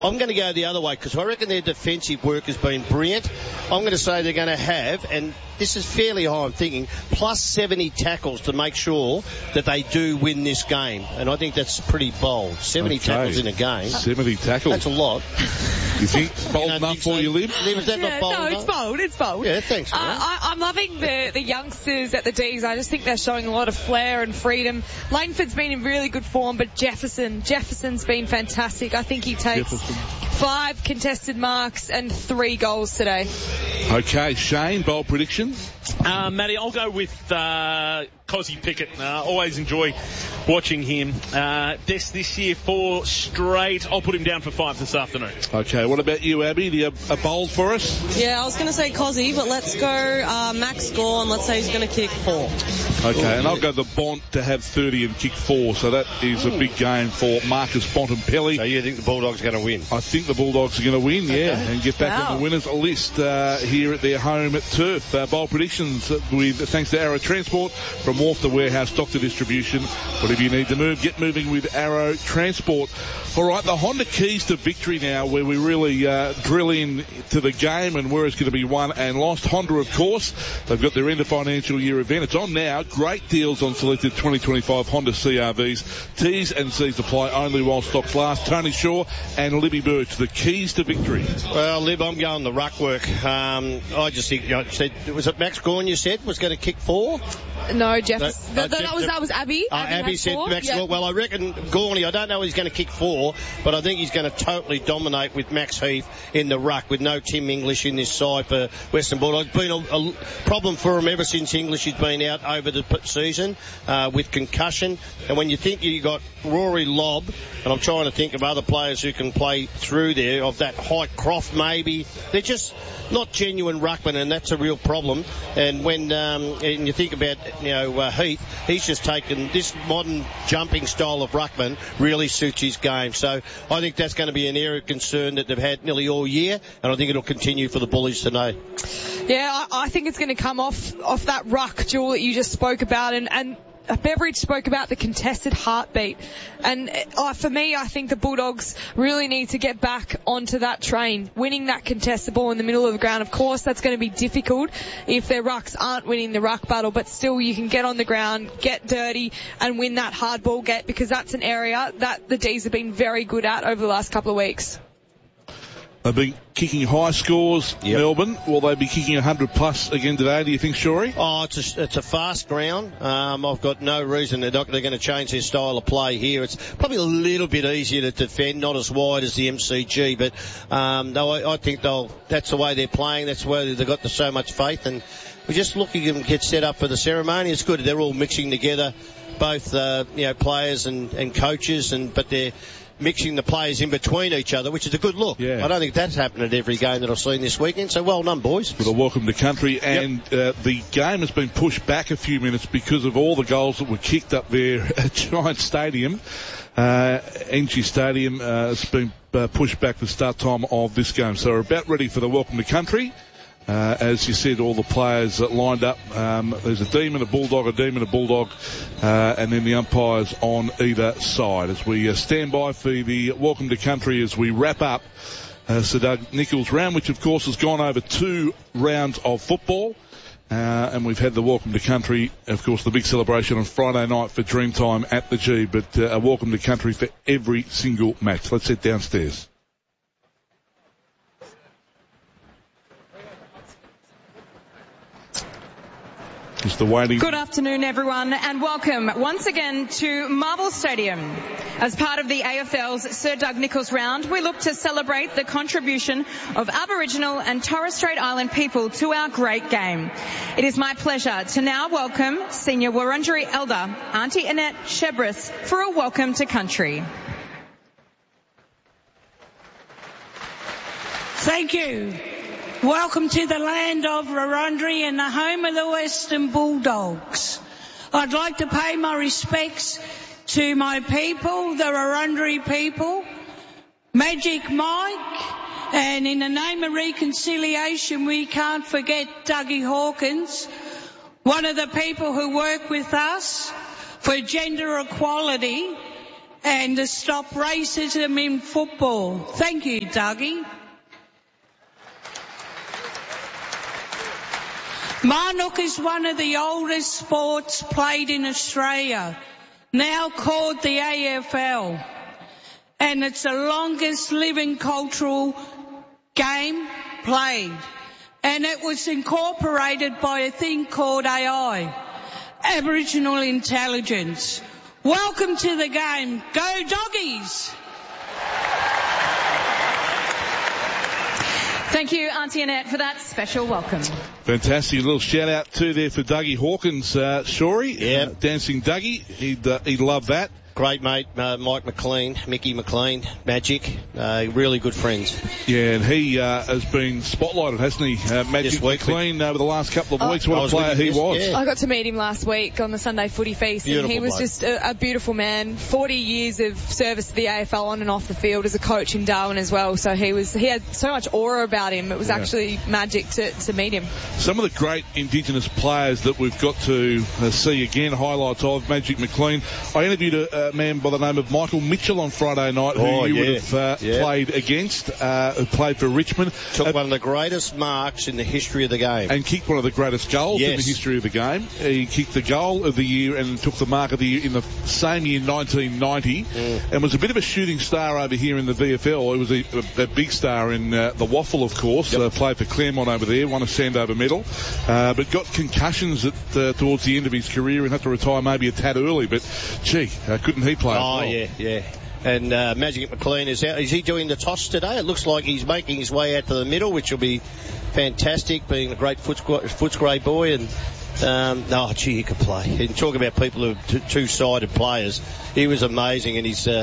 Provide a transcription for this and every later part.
I'm going to go the other way because I reckon their defensive work has been brilliant. I'm going to say they're going to have, and this is fairly high, I'm thinking, plus 70 tackles to make sure that they do win this game. And I think that's pretty bold. 70 tackles in a game. 70 tackles. That's a lot. You think bold enough for you, Liv? Is that not bold enough? It's bold. It's bold. Yeah, thanks, man. I'm loving the youngsters at the D's. I just think they're showing a lot of flair and freedom. Langford's been in really good form, but Jefferson's been fantastic. I think he takes 5 contested marks and 3 goals today. Okay, Shane, bold prediction? Matty, I'll go with Cozzy Pickett. Always enjoy watching him. This year, 4 straight. I'll put him down for 5 this afternoon. Okay, what about you, Abby? Do you have a bold for us? Yeah, I was going to say Cozzy, but let's go Max Gawn. Let's say he's going to kick 4. Okay, and I'll go the Bont to have 30 and kick 4. So that is a big game for Marcus Bontempelli. So you think the Bulldogs are going to win? I think the Bulldogs are going to win, and get back on the winners list here at their home at Turf. Bold predictions with thanks to Arrow Transport, from wharf to warehouse, dock to distribution. Whatever you need to move, get moving with Arrow Transport. All right, the Honda Keys to Victory now, where we really drill in to the game and where it's going to be won and lost. Honda, of course, they've got their end of financial year event. It's on now. Great deals on selected 2025 Honda CRVs. T's and C's apply only while stocks last. Tony Shaw and Libby Birch, the Keys to Victory. Well, Lib, I'm going the ruck work. I just think, was it Max Gawn you said was going to kick 4? No, Jeff. That was Abby. Abby said four. Max Gawn. Well, I reckon Gawny, I don't know if he's going to kick 4, but I think he's going to totally dominate with Max Heath in the ruck, with no Tim English in this side for Western Bulldogs. It's been a problem for him ever since English has been out over the season with concussion. And when you think you got Rory Lobb, and I'm trying to think of other players who can play through there, of that Height Croft maybe, they're just not genuine ruckmen, and that's a real problem. And when and you think about Heath, he's just taken this modern jumping style of ruckman really suits his game. So I think that's going to be an area of concern that they've had nearly all year, and I think it'll continue for the Bullies today. Yeah, I think it's going to come off that ruck duel that you just spoke about, and Beveridge spoke about the contested heartbeat. And for me, I think the Bulldogs really need to get back onto that train, winning that contested ball in the middle of the ground. Of course, that's going to be difficult if their rucks aren't winning the ruck battle, but still you can get on the ground, get dirty, and win that hard ball get, because that's an area that the D's have been very good at over the last couple of weeks. They've been kicking high scores, Melbourne. Will they be kicking 100 plus again today, do you think, Shorey? Oh, it's a fast ground. I've got no reason they're going to change their style of play here. It's probably a little bit easier to defend, not as wide as the MCG, but no, I think that's the way they're playing. That's why they've got so much faith, and we're just looking at them get set up for the ceremony. It's good. They're all mixing together, both players and coaches, but they're mixing the players in between each other, which is a good look. Yeah. I don't think that's happened at every game that I've seen this weekend, so well done, boys. With a welcome to country, and the game has been pushed back a few minutes because of all the goals that were kicked up there at Giant Stadium. NG Stadium has been pushed back the start time of this game, so we're about ready for the welcome to country. As you said, all the players lined up. There's a demon, a bulldog, and then the umpires on either side. As we stand by for the welcome to country as we wrap up Sir Doug Nicholls round, which of course has gone over 2 rounds of football. And we've had the welcome to country, of course, the big celebration on Friday night for Dreamtime at the G, but a welcome to country for every single match. Let's head downstairs. Good afternoon, everyone, and welcome once again to Marvel Stadium. As part of the AFL's Sir Doug Nicholls round, we look to celebrate the contribution of Aboriginal and Torres Strait Island people to our great game. It is my pleasure to now welcome Senior Wurundjeri Elder Auntie Annette Shebris for a welcome to country. Thank you. Welcome to the land of Wurundjeri and the home of the Western Bulldogs. I'd like to pay my respects to my people, the Wurundjeri people, Magic Mike, and in the name of reconciliation we can't forget Dougie Hawkins, one of the people who work with us for gender equality and to stop racism in football. Thank you, Dougie. Marnock is one of the oldest sports played in Australia, now called the AFL, and it's the longest living cultural game played, and it was incorporated by a thing called AI, Aboriginal Intelligence. Welcome to the game. Go Doggies! Thank you, Auntie Annette, for that special welcome. Fantastic. A little shout out too there for Dougie Hawkins, Shorey. Yeah. Dancing Dougie. He'd love that. Great mate, Mike McLean, Mickey McLean, Magic, really good friends. Yeah, and he has been spotlighted, hasn't he? Magic McLean over the last couple of weeks. What a player he was. Yeah. I got to meet him last week on the Sunday Footy Feast, and he was just a beautiful man. 40 years of service to the AFL on and off the field as a coach in Darwin as well. So he had so much aura about him. It was actually magic to meet him. Some of the great Indigenous players that we've got to see again, highlights of Magic McLean. I interviewed a man by the name of Michael Mitchell on Friday night, who you would have played against, who played for Richmond. Took one of the greatest marks in the history of the game. And kicked one of the greatest goals in the history of the game. He kicked the goal of the year and took the mark of the year in the same year, 1990, and was a bit of a shooting star over here in the VFL. He was a big star in the Waffle, of course. Played for Claremont over there, won a Sandover medal, but got concussions towards the end of his career and had to retire maybe a tad early. But, couldn't he play? Oh, yeah. And Magic McLean is out. Is he doing the toss today? It looks like he's making his way out to the middle, which will be fantastic, being a great Footscray boy. And he could play. And talk about people who are two-sided players. He was amazing, and his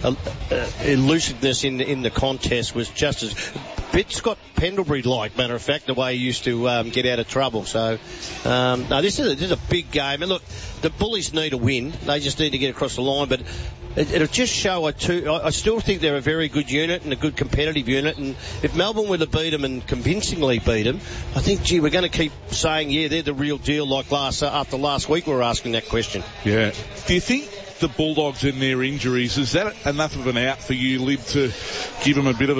elusiveness in the contest was just as bit Scott Pendlebury-like, matter of fact, the way he used to get out of trouble. So, this is a big game. And look, the Bullies need a win. They just need to get across the line. But it'll just show I still think they're a very good unit and a good competitive unit. And if Melbourne were to beat them and convincingly beat them, I think, we're going to keep saying, they're the real deal. Like after last week, we were asking that question. Yeah. Do you think the Bulldogs and their injuries, is that enough of an out for you, Lib, to give them a bit of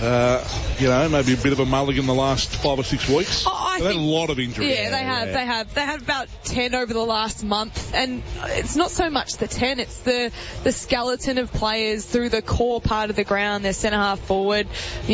maybe a bit of a mulligan the last 5 or 6 weeks? They've had a lot of injuries. Yeah, they have. They had about 10 over the last month, and it's not so much the 10, it's the skeleton of players through the core part of the ground, their centre half forward,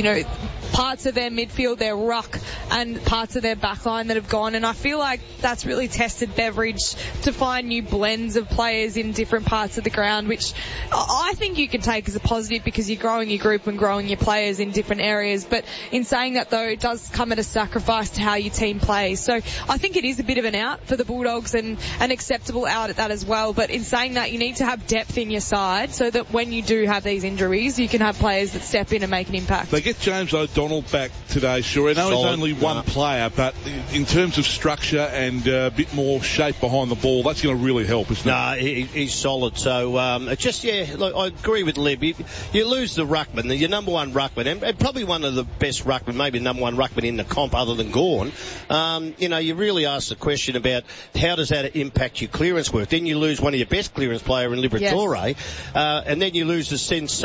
parts of their midfield, their ruck, and parts of their backline that have gone. And I feel like that's really tested Beveridge to find new blends of players in different parts of the ground, which I think you can take as a positive because you're growing your group and growing your players in different areas. But in saying that, though, it does come at a sacrifice to how your team plays. So I think it is a bit of an out for the Bulldogs and an acceptable out at that as well. But in saying that, you need to have depth in your side so that when you do have these injuries, you can have players that step in and make an impact. They get James O'Donnell back today, sure. I know he's only one player, but in terms of structure and a bit more shape behind the ball, that's going to really help, isn't it? No, he's solid. So, look, I agree with Lib. You lose the ruckman, your number one ruckman, and probably one of the best ruckman, maybe the number one ruckman in the comp other than Gawn. You really ask the question about how does that impact your clearance work. Then you lose one of your best clearance player in Liberatore, and then you lose the sense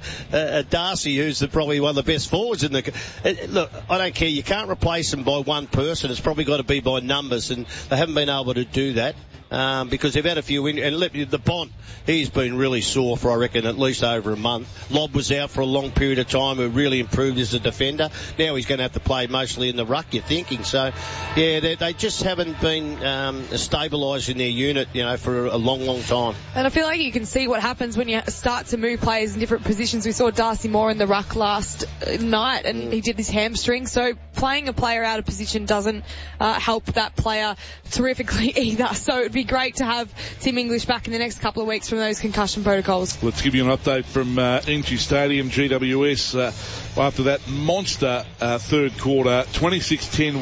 Darcy, who's probably one of the best forwards in the. Look, I don't care. You can't replace them by one person. It's probably got to be by numbers, and they haven't been able to do that. Because they've had a few and the Bont, he's been really sore for, I reckon, at least over a month. Lobb was out for a long period of time, who really improved as a defender. Now he's going to have to play mostly in the ruck, you're thinking. So, they just haven't been stabilised in their unit, for a long, long time. And I feel like you can see what happens when you start to move players in different positions. We saw Darcy Moore in the ruck last night, and he did his hamstring. So playing a player out of position doesn't help that player terrifically either. So it'd be great to have Tim English back in the next couple of weeks from those concussion protocols. Let's give you an update from NG Stadium, GWS. After that monster third quarter, 26-10,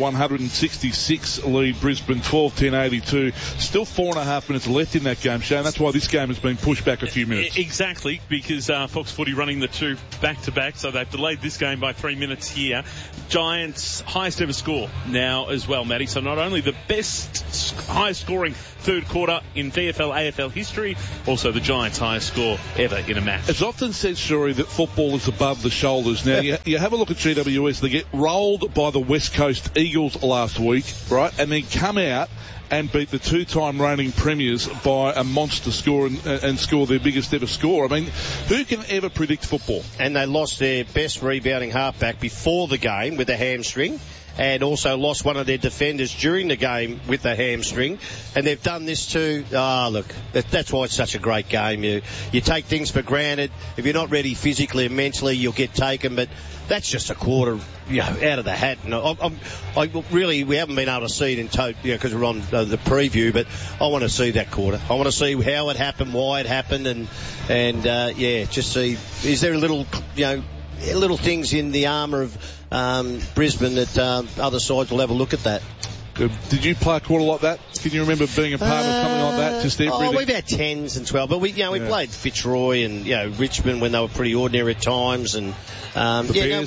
166 lead Brisbane, 12-10, 82. Still 4.5 minutes left in that game, Shane. That's why this game has been pushed back a few minutes. Exactly, because Fox Footy running the two back-to-back, so they've delayed this game by 3 minutes here. Giants Giants' highest ever score now as well, Matty. So not only the highest scoring third quarter in VFL AFL history, also the Giants' highest score ever in a match. It's often said, Shuri, that football is above the shoulders. Now, you have a look at GWS. They get rolled by the West Coast Eagles last week, right, and then come out and beat the two-time reigning premiers by a monster score and score their biggest ever score. I mean, who can ever predict football? And they lost their best rebounding halfback before the game with a hamstring, and also lost one of their defenders during the game with a hamstring. And they've done this too. Look, that's why it's such a great game. You take things for granted. If you're not ready physically and mentally, you'll get taken. But that's just a quarter, out of the hat. And we haven't been able to see it in total, because we're on the preview. But I want to see that quarter. I want to see how it happened, why it happened, and just see, is there little things in the armour of Brisbane that other sides will have a look at that. Did you play a quarter like that? Can you remember being a part of something like that? Just everything? We've had 10s and 12, but we played Fitzroy and Richmond when they were pretty ordinary at times, and when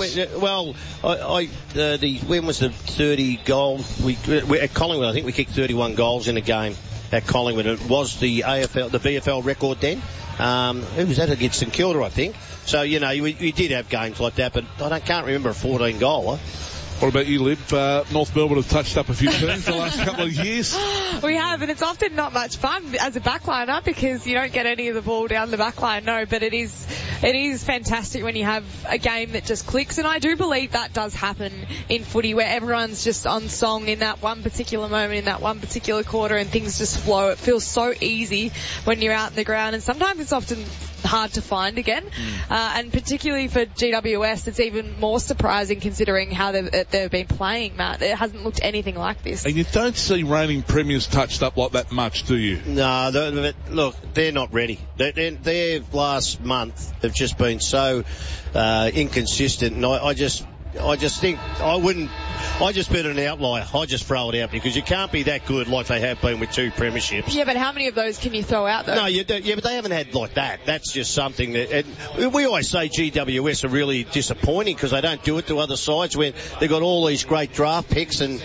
was the 30 goal? We at Collingwood, I think we kicked 31 goals in a game at Collingwood. It was the VFL record then. Who was that against St Kilda, I think? So, we did have games like that, but I can't remember a 14-goaler. What about you, Liv? North Melbourne have touched up a few teams the last couple of years. We have, and it's often not much fun as a backliner because you don't get any of the ball down the backline, no, but it is fantastic when you have a game that just clicks, and I do believe that does happen in footy where everyone's just on song in that one particular moment, in that one particular quarter, and things just flow. It feels so easy when you're out in the ground, and sometimes it's often hard to find again. And particularly for GWS, it's even more surprising considering how they've been playing, Matt. It hasn't looked anything like this. And you don't see reigning premiers touched up like that much, do you? No, look, they're not ready. Their last month have just been so inconsistent, and I just think I just bet an outlier. I just throw it out because you can't be that good like they have been with 2 premierships. Yeah, but how many of those can you throw out, though? No, you don't. Yeah, but they haven't had like that. That's just something that... And we always say GWS are really disappointing because they don't do it to other sides when they've got all these great draft picks and,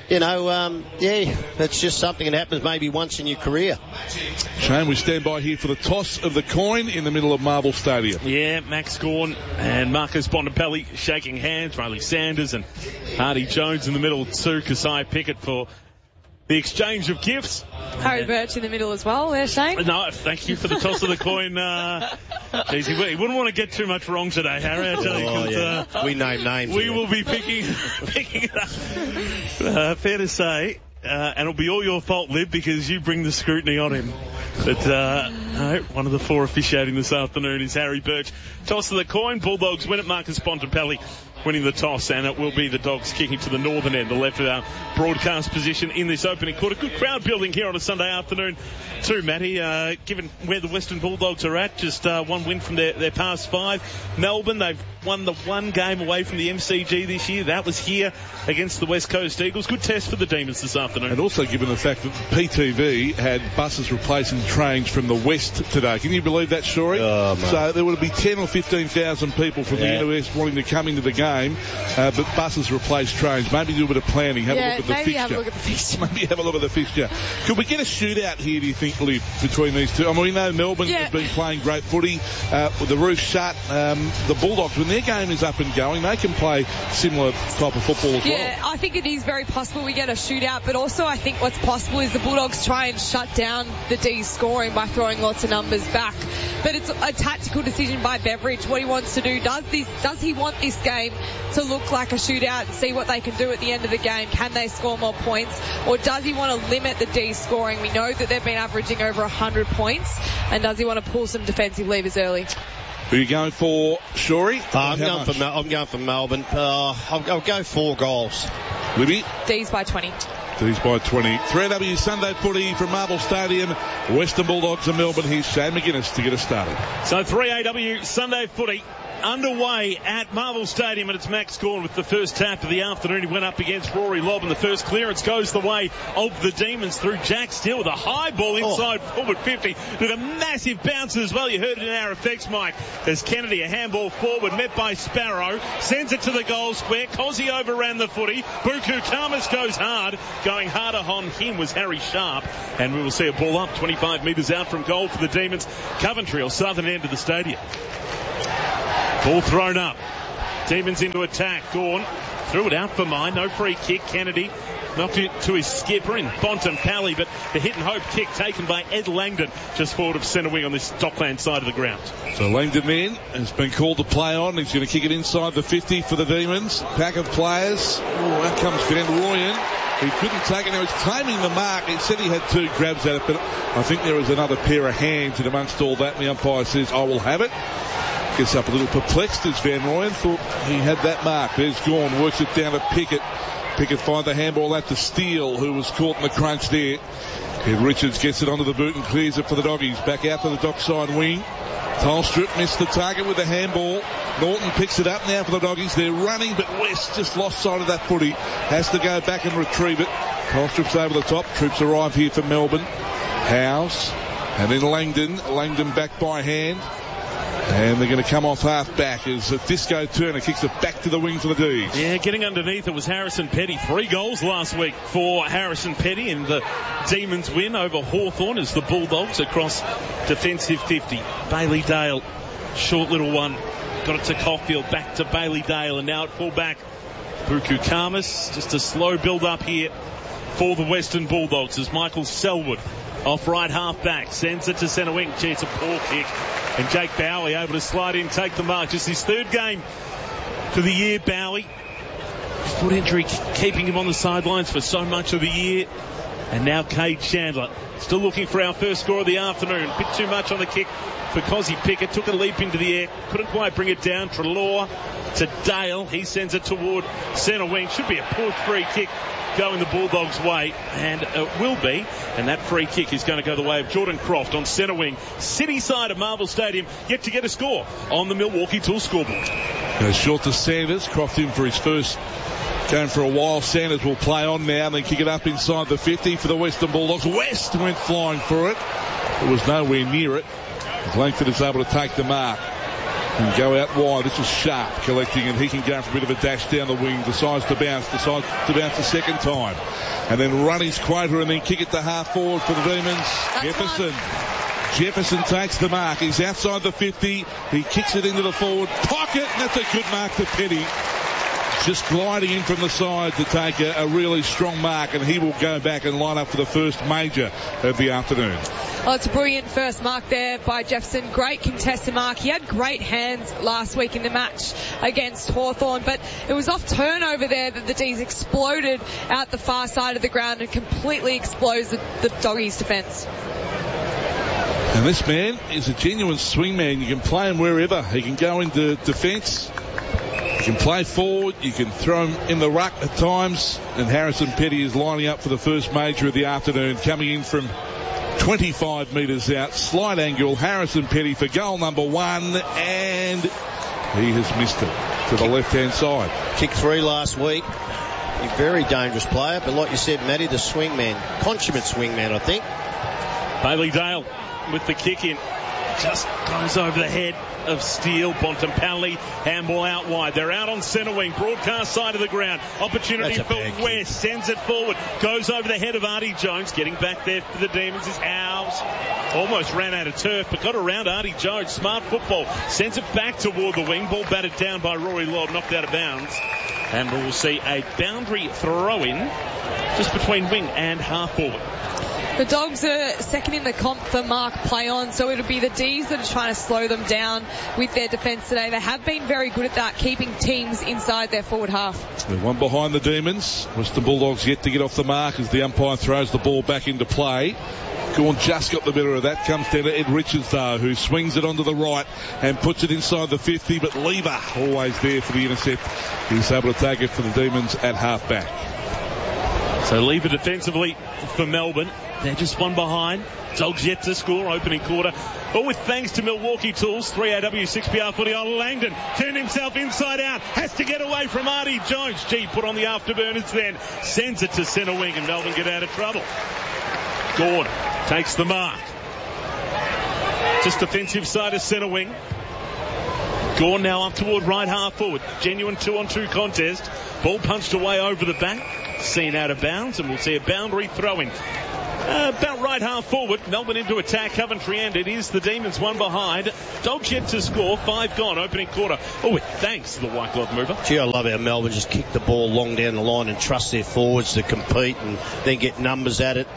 that's just something that happens maybe once in your career. Shane, we stand by here for the toss of the coin in the middle of Marvel Stadium. Yeah, Max Gawn and Marcus Bontempelli shaking hands, Riley Sanders and Hardy Jones in the middle too, Kasai Pickett for the exchange of gifts. Harry Birch in the middle as well there, Shane. No, thank you for the toss of the coin. He wouldn't want to get too much wrong today, Harry, I tell you. We name names. We will be picking it up. Fair to say. And it'll be all your fault, Liv, because you bring the scrutiny on him. But, no, one of the 4 officiating this afternoon is Harry Birch. Toss of the coin. Bulldogs win it. Marcus Bontempelli winning the toss, and it will be the Dogs kicking to the northern end, the left of our broadcast position in this opening quarter. Good crowd building here on a Sunday afternoon too, Matty, given where the Western Bulldogs are at, just one win from their past 5. Melbourne, they've won the one game away from the MCG this year. That was here against the West Coast Eagles. Good test for the Demons this afternoon. And also given the fact that PTV had buses replacing trains from the west today. Can you believe that, Shuri? Oh, so there would be 10 or 15,000 people from the NOS wanting to come into the game, but buses replace trains. Maybe do a bit of planning. Have a look at the fixture. Have a look at the fixture. Maybe have a look at the fixture. Could we get a shootout here, do you think, Liv, between these two? I mean, we know Melbourne has been playing great footy with the roof shut. The Bulldogs, when their game is up and going, they can play similar type of football as well. Yeah, I think it is very possible we get a shootout, but also I think what's possible is the Bulldogs try and shut down the D's scoring by throwing lots of numbers back. But it's a tactical decision by Beveridge, what he wants to do. Does he want this game to look like a shootout and see what they can do at the end of the game? Can they score more points? Or does he want to limit the D's scoring? We know that they've been averaging over 100 points. And does he want to pull some defensive levers early? Who are you going for, Shuri? I'm going for Melbourne. I'll go 4 goals. Libby? D's by 20. D's by 20. 3AW Sunday footy from Marvel Stadium. Western Bulldogs and Melbourne. Here's Shane McGuinness to get us started. So 3AW Sunday footy. underway at Marvel Stadium, and it's Max Gawn with the first tap of the afternoon. He went up against Rory Lobb, and the first clearance goes the way of the Demons through Jack Steele with a high ball inside forward 50 with a massive bounce as well. You heard it in our effects, Mike. There's Kennedy, a handball forward, met by Sparrow, sends it to the goal square. Cozzy overran the footy. Buku Kamas goes hard. Going harder on him was Harry Sharp, and we will see a ball up 25 metres out from goal for the Demons. Coventry, or southern end of the stadium. Ball thrown up. Demons into attack. Gawn threw it out for mine. No free kick. Kennedy knocked it to his skipper in Bontempelli, but the hit and hope kick taken by Ed Langdon just forward of centre wing on this Dockland side of the ground. So Langdon then has been called to play on. He's going to kick it inside the 50 for the Demons. Pack of players. Out comes Van Rooyen. He couldn't take it. Now he's claiming the mark. He said he had 2 grabs at it, but I think there was another pair of hands, and amongst all that, the umpire says, I will have it. Gets up a little perplexed as Van Rooyen thought he had that mark. There's Gawn, works it down to Pickett. Pickett finds the handball out to Steele, who was caught in the crunch there. Ed Richards gets it onto the boot and clears it for the Doggies. Back out to the Dockside wing. Tolstrup missed the target with the handball. Norton picks it up now for the Doggies. They're running, but West just lost sight of that footy. Has to go back and retrieve it. Tolstrup's over the top. Troops arrive here for Melbourne. Howes. And then Langdon. Langdon back by hand. And they're going to come off half back as Disco Turner kicks it back to the wing for the D's. Yeah, getting underneath it was Harrison Petty. 3 goals last week for Harrison Petty in the Demons win over Hawthorn as the Bulldogs across defensive 50. Bailey Dale, short little one. Got it to Caulfield, back to Bailey Dale, and now at full back, Buku Kamas. Just a slow build up here for the Western Bulldogs as Michael Selwood off right half back sends it to centre wing. Gee, it's a poor kick, and Jake Bowie able to slide in, take the mark. Just his 3rd game for the year. Bowie, foot injury keeping him on the sidelines for so much of the year. And now Cade Chandler still looking for our first score of the afternoon. Bit too much on the kick for Cozzy Pickett. Took a leap into the air, couldn't quite bring it down. Treloar to Dale, he sends it toward centre wing. Should be a poor free kick going the Bulldogs' way, and it will be, and that free kick is going to go the way of Jordan Croft on centre wing, city side of Marvel Stadium, yet to get a score on the Milwaukee Tools scoreboard. Goes short to Sanders. Croft in for his first game for a while. Sanders will play on now and then kick it up inside the 50 for the Western Bulldogs. West went flying for it. It was nowhere near it. Langford is able to take the mark and go out wide. This is Sharp collecting, and he can go for a bit of a dash down the wing. Decides to bounce the second time, and then run his quota and then kick it to half forward for the Demons. Jefferson takes the mark. He's outside the 50. He kicks it into the forward pocket, and that's a good mark to Petty. Just gliding in from the side to take a really strong mark, and he will go back and line up for the first major of the afternoon. Oh, it's a brilliant first mark there by Jefferson. Great contested mark. He had great hands last week in the match against Hawthorn, but it was off turnover there that the D's exploded out the far side of the ground and completely exposed the Doggies' defence. And this man is a genuine swingman. You can play him wherever. He can go into defence. You can play forward, you can throw him in the ruck at times, and Harrison Petty is lining up for the first major of the afternoon, coming in from 25 metres out. Slight angle, Harrison Petty for goal number 1, and he has missed it to the left-hand side. Kick 3 last week. A very dangerous player, but like you said, Matty, the swingman, consummate swingman, I think. Bailey Dale with the kick in. Just goes over the head of Steele. Bontempelli, handball out wide. They're out on centre wing, broadcast side of the ground. Opportunity for West, sends it forward, goes over the head of Artie Jones. Getting back there for the Demons is Howes. Almost ran out of turf, but got around Artie Jones. Smart football, sends it back toward the wing. Ball batted down by Rory Lobb, knocked out of bounds. And we'll see a boundary throw-in just between wing and half forward. The Dogs are second in the comp for mark play on, so it'll be the D's that are trying to slow them down with their defence today. They have been very good at that, keeping teams inside their forward half. They're one behind the Demons. Western Bulldogs yet to get off the mark as the umpire throws the ball back into play. Gawn just got the better of that. Comes down to Ed Richards, though, who swings it onto the right and puts it inside the 50, but Lever always there for the intercept. He's able to take it for the Demons at half back. So Lever defensively for Melbourne. They're just one behind. Dogs yet to score, opening quarter. All with thanks to Milwaukee Tools, 3AW 6PR footy on Langdon. Turned himself inside out. Has to get away from Artie Jones. Gee, put on the afterburners then. Sends it to centre wing and Melbourne get out of trouble. Gawn takes the mark. Just defensive side of centre wing. Gawn now up toward right half forward. Genuine 2-on-2 contest. Ball punched away over the back. Seen out of bounds, and we'll see a boundary throw-in. About right half forward. Melbourne into attack. Coventry end. It is the Demons one behind. Dogs yet to score. 5 gone. Opening quarter. Oh, thanks to the white glove mover. Gee, I love how Melbourne just kick the ball long down the line and trust their forwards to compete and then get numbers at it.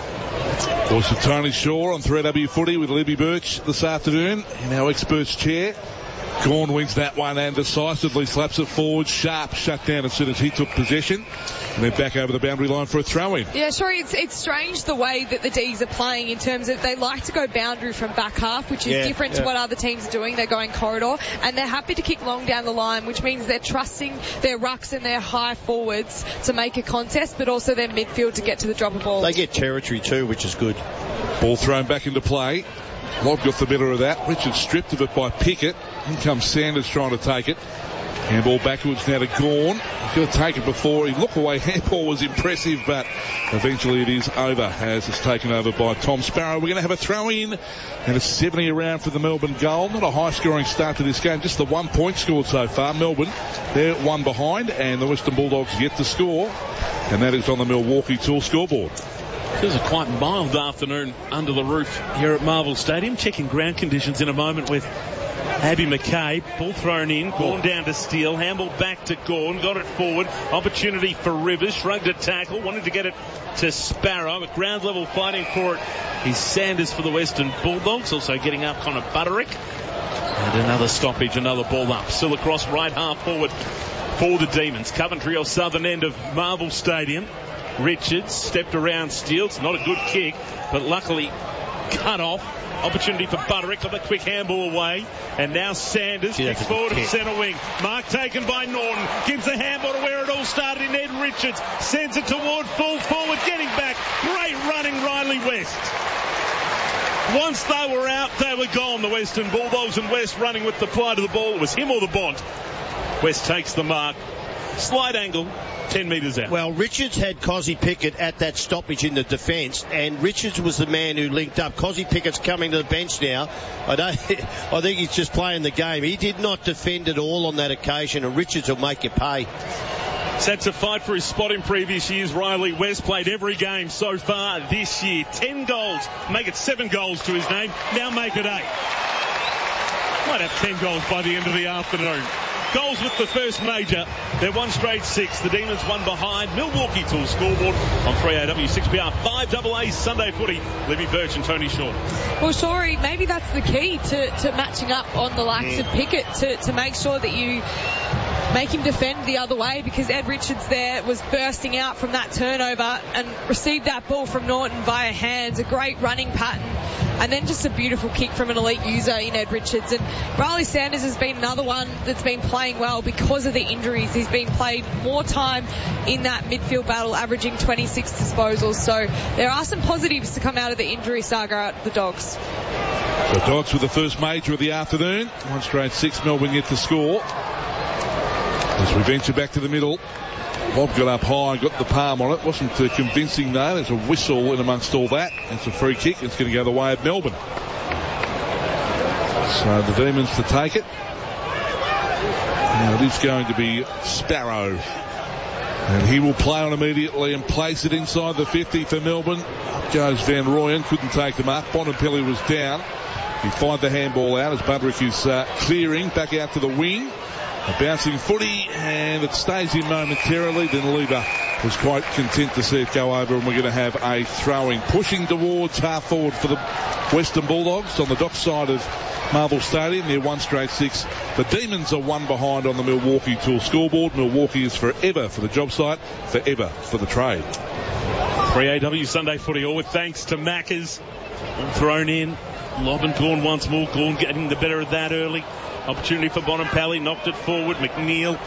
Of course, with Tony Shaw on 3AW Footy with Libby Birch this afternoon in our experts chair. Gawn wins that one and decisively slaps it forward. Sharp shut down as soon as he took possession. And then back over the boundary line for a throw-in. Yeah, sure. It's strange the way that the D's are playing in terms of they like to go boundary from back half, which is different to what other teams are doing. They're going corridor, and they're happy to kick long down the line, which means they're trusting their rucks and their high forwards to make a contest, but also their midfield to get to the dropper ball. They get territory too, which is good. Ball thrown back into play. Lobb got the better of that. Richard stripped of it by Pickett. In comes Sanders trying to take it. Handball backwards now to Gawn. He's got to take it before he looked away. Handball was impressive, but eventually it is over as it's taken over by Tom Sparrow. We're going to have a throw-in and a 70 around for the Melbourne goal. Not a high-scoring start to this game, just the 1 point scored so far. Melbourne, they're one behind, and the Western Bulldogs yet to score, and that is on the Milwaukee Tool scoreboard. It was a quite mild afternoon under the roof here at Marvel Stadium. Checking ground conditions in a moment with Abby McKay. Ball thrown in. Gawn down to Steele. Handball back to Gawn. Got it forward. Opportunity for Rivers. Shrugged a tackle. Wanted to get it to Sparrow. At ground level fighting for it is Sanders for the Western Bulldogs. Also getting up Connor Butterick. And another stoppage. Another ball up. Still across right half forward for the Demons. Coventry or southern end of Marvel Stadium. Richards stepped around Steele. It's not a good kick, but luckily cut off. Opportunity for Butterick on the quick handball away. And now Sanders kicks forward to centre wing. Mark taken by Norton. Gives the handball to where it all started in Ed Richards. Sends it toward full forward. Getting back. Great running Riley West. Once they were out, they were gone. The Western Bulldogs, and West running with the fly to the ball. It was him or the Bont. West takes the mark. Slight angle. 10 metres out. Well, Richards had Cozzy Pickett at that stoppage in the defence, and Richards was the man who linked up. Cozzy Pickett's coming to the bench now. I think he's just playing the game. He did not defend at all on that occasion, and Richards will make you pay. Set to fight for his spot in previous years. Riley West played every game so far this year. 10 goals. Make it 7 goals to his name. Now make it 8. Might have 10 goals by the end of the afternoon. Goals with the first major. They're 1 straight 6. The Demons 1 behind. Milwaukee Tools scoreboard on 3AW 6PR 5AA Sunday footy. Libby Birch and Tony Shaw. Well, sorry, maybe that's the key to matching up on the likes of Pickett to make sure that you make him defend the other way, because Ed Richards there was bursting out from that turnover and received that ball from Norton via hands. A great running pattern. And then just a beautiful kick from an elite user in Ed Richards. And Riley Sanders has been another one that's been playing well because of the injuries. He's been played more time in that midfield battle, averaging 26 disposals. So there are some positives to come out of the injury saga at the Dogs. The Dogs with the first major of the afternoon. 1 straight 6, Melbourne yet to score. As we venture back to the middle, Bob got up high and got the palm on it. Wasn't convincing though. There's a whistle in amongst all that. It's a free kick. It's going to go the way of Melbourne. So the Demons to take it. Now it is going to be Sparrow. And he will play on immediately and place it inside the 50 for Melbourne. Up goes Van Rooyen. Couldn't take them up. Bontempelli was down. He fired the handball out as Budrick is clearing. Back out to the wing. A bouncing footy, and it stays in momentarily. Then Lever was quite content to see it go over, and we're going to have a throwing. Pushing towards half forward for the Western Bulldogs on the dock side of Marvel Stadium. They're 1 straight 6. The Demons are 1 behind on the Milwaukee Tool scoreboard. Milwaukee is forever for the job site, forever for the trade. 3AW Sunday footy, all with thanks to Maccas. Thrown in. Lob and Gawn once more. Gawn getting the better of that early. Opportunity for Bontempelli, knocked it forward. McNeil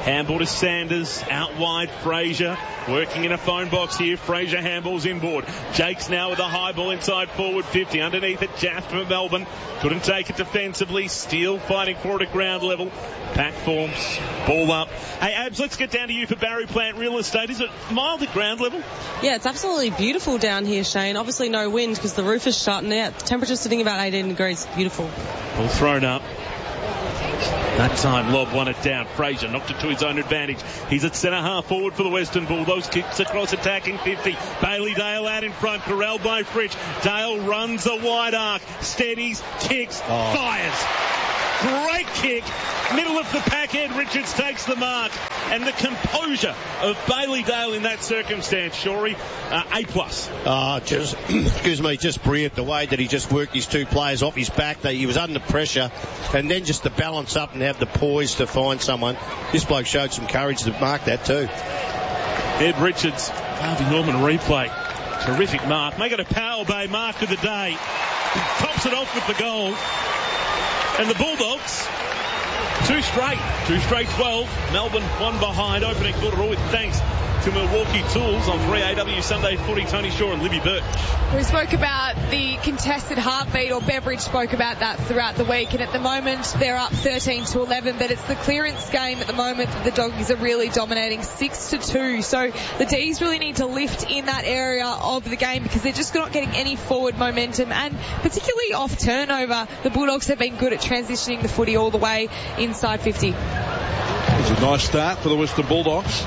Handball to Sanders, out wide Fraser, working in a phone box here. Fraser handballs inboard. Jakes now with a high ball inside forward 50. Underneath it, Jasper Melbourne. Couldn't take it defensively. Steele fighting for it at ground level. Pack forms, ball up. Hey, Abs, let's get down to you for Barry Plant Real Estate. Is it mild at ground level? Yeah, it's absolutely beautiful down here, Shane. Obviously no wind because the roof is shut, and the temperature's sitting about 18 degrees. Beautiful. Ball thrown up. That time, Lobb won it down. Fraser knocked it to his own advantage. He's at centre half forward for the Western Bulldogs. Kicks across attacking 50. Bailey Dale out in front. Corralled by Fritsch. Dale runs a wide arc. Steadies, kicks, fires. Great kick. Middle of the pack, Ed Richards takes the mark. And the composure of Bailey Dale in that circumstance, Shorey, A+. Just brilliant the way that he just worked his two players off his back. He was under pressure, and then just to balance up and have the poise to find someone. This bloke showed some courage to mark that too. Ed Richards, Harvey Norman replay. Terrific mark. Make it a Power Bay mark of the day. He tops it off with the goal. And the Bulldogs, two straight 12. Melbourne one behind, opening quarter, all with thanks to Milwaukee Tools on 3AW Sunday Footy. Tony Shaw and Libby Birch. We spoke about the contested heartbeat, or Beveridge spoke about that throughout the week, and at the moment they're up 13-11, but it's the clearance game at the moment that the Doggies are really dominating, 6-2. So the D's really need to lift in that area of the game because they're just not getting any forward momentum, and particularly off turnover, the Bulldogs have been good at transitioning the footy all the way inside 50. It was a nice start for the Western Bulldogs.